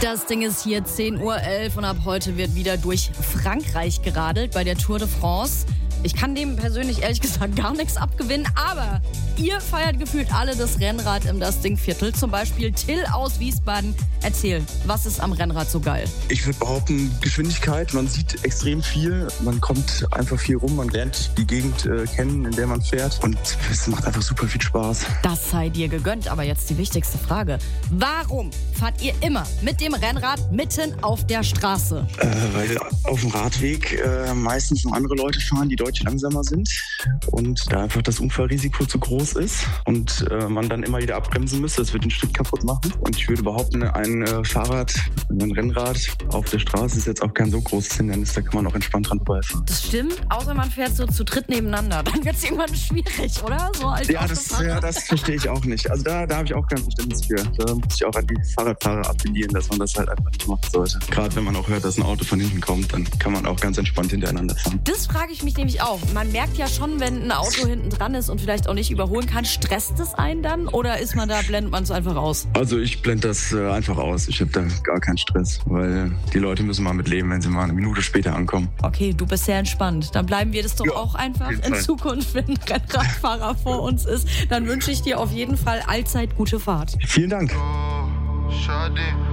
Das Ding ist hier 10:11 Uhr und ab heute wird wieder durch Frankreich geradelt bei der Tour de France. Ich kann dem persönlich ehrlich gesagt gar nichts abgewinnen, aber ihr feiert gefühlt alle das Rennrad im Das Ding-Viertel. Zum Beispiel Till aus Wiesbaden. Erzähl, was ist am Rennrad so geil? Ich würde behaupten, Geschwindigkeit. Man sieht extrem viel. Man kommt einfach viel rum. Man lernt die Gegend kennen, in der man fährt. Und es macht einfach super viel Spaß. Das sei dir gegönnt. Aber jetzt die wichtigste Frage. Warum fahrt ihr immer mit dem Rennrad mitten auf der Straße? Weil auf dem Radweg meistens noch andere Leute fahren, die deutlich langsamer sind. Und da einfach das Unfallrisiko zu groß ist. Und man dann immer wieder abbremsen müsste. Das wird den Schritt kaputt machen. Und ich würde behaupten, ein Rennrad auf der Straße ist jetzt auch kein so großes Hindernis, da kann man auch entspannt dran vorbeifahren. Das stimmt, außer man fährt so zu dritt nebeneinander. Dann wird es irgendwann schwierig, oder? So als das verstehe ich auch nicht. Also da habe ich auch kein Verständnis für. Da muss ich auch an die Fahrradfahrer appellieren, dass man das halt einfach nicht machen sollte. Gerade wenn man auch hört, dass ein Auto von hinten kommt, dann kann man auch ganz entspannt hintereinander fahren. Das frage ich mich nämlich auch. Man merkt ja schon, wenn ein Auto hinten dran ist und vielleicht auch nicht überholen kann, stresst es einen dann? Oder blendet man es einfach aus? Also ich blende das einfach aus. Ich habe da gar keinen Stress, weil die Leute müssen mal mit leben, wenn sie mal eine Minute später ankommen. Okay, du bist sehr entspannt. Dann bleiben wir das doch auch einfach in Zukunft, wenn ein Rennradfahrer vor uns ist. Dann wünsche ich dir auf jeden Fall allzeit gute Fahrt. Vielen Dank. Schade.